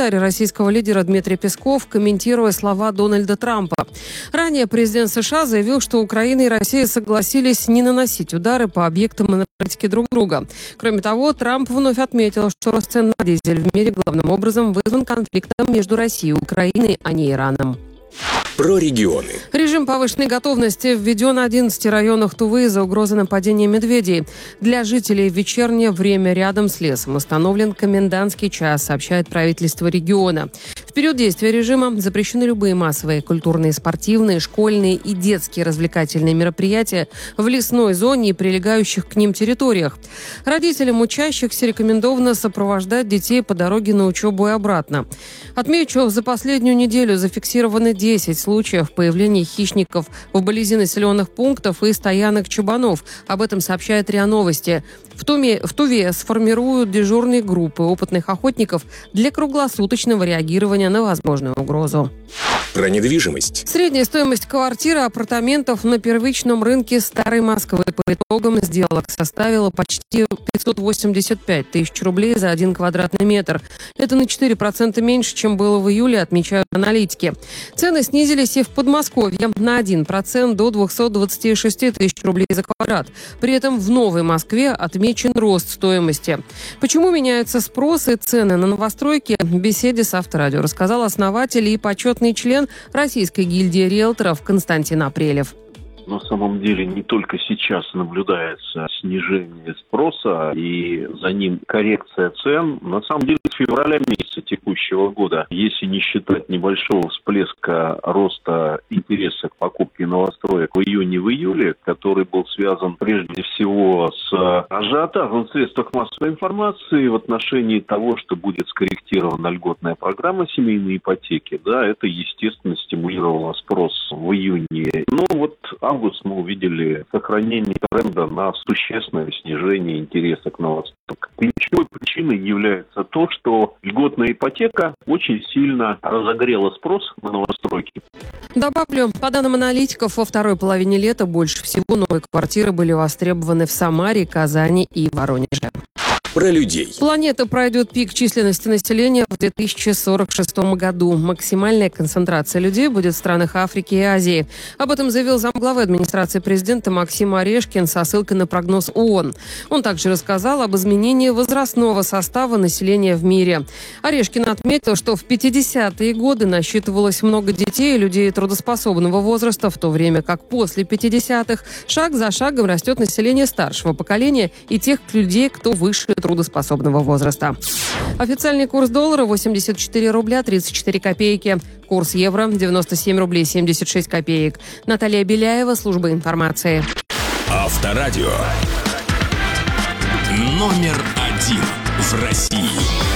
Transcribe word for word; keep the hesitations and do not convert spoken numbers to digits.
Пресс-секретарь российского лидера Дмитрий Песков, комментируя слова Дональда Трампа. Ранее президент США заявил, что Украина и Россия согласились не наносить удары по объектам энергетики друг друга. Кроме того, Трамп вновь отметил, что рост цен на дизель в мире главным образом вызван конфликтом между Россией и Украиной, а не Ираном. Про регионы. Режим повышенной готовности введен в одиннадцати районах Тувы из-за угрозы нападения медведей. Для жителей в вечернее время рядом с лесом установлен комендантский час, сообщает правительство региона. В период действия режима запрещены любые массовые культурные, спортивные, школьные и детские развлекательные мероприятия в лесной зоне и прилегающих к ним территориях. Родителям учащихся рекомендовано сопровождать детей по дороге на учебу и обратно. Отмечу, за последнюю неделю зафиксированы десять случаев появления хищников вблизи населенных пунктов и стоянок чабанов. Об этом сообщает РИА Новости. В Туме, в Туве сформируют дежурные группы опытных охотников для круглосуточного реагирования на возможную угрозу. Про недвижимость. Средняя стоимость квартиры, апартаментов на первичном рынке Старой Москвы по итогам сделок составила почти пятьсот восемьдесят пять тысяч рублей за один квадратный метр. Это на четыре процента меньше, чем было в июле, отмечают аналитики. Цены снизились и в Подмосковье на один процент до двухсот двадцати шести тысяч рублей за квадрат. При этом в Новой Москве отмечен рост стоимости. Почему меняются спрос и цены на новостройки? В беседе с Авторадио рассказал основатель и почетный член Российской гильдии риэлторов Константин Апрелев. На самом деле не только сейчас наблюдается снижение спроса и за ним коррекция цен. На самом деле с февраля месяца текущего года, если не считать небольшого всплеска роста интереса к покупке новостроек в июне, в июле, который был связан прежде всего с ажиотажем в средствах массовой информации в отношении того, что будет скорректирована льготная программа семейной ипотеки, да, это, естественно, стимулировало спрос в июне. Но вот август мы увидели сохранение тренда на существенное снижение интереса к новостройкам. Ключевой причиной является то, что льготная ипотека очень сильно разогрела спрос на новостройки. Добавлю, по данным аналитиков, во второй половине лета больше всего новые квартиры были востребованы в Самаре, Казани и Воронеже. Про людей. Планета пройдет пик численности населения в две тысячи сорок шестом году. Максимальная концентрация людей будет в странах Африки и Азии. Об этом заявил замглавы администрации президента Максим Орешкин со ссылкой на прогноз ООН. Он также рассказал об изменении возрастного состава населения в мире. Орешкин отметил, что в пятидесятые годы насчитывалось много детей и людей трудоспособного возраста, в то время как после пятидесятых шаг за шагом растет население старшего поколения и тех людей, кто выше трудоспособного возраста. Официальный курс доллара восемьдесят четыре рубля тридцать четыре копейки. Курс евро девяносто семь рублей семьдесят шесть копеек. Наталья Беляева, служба информации. Авторадио. Номер один в России.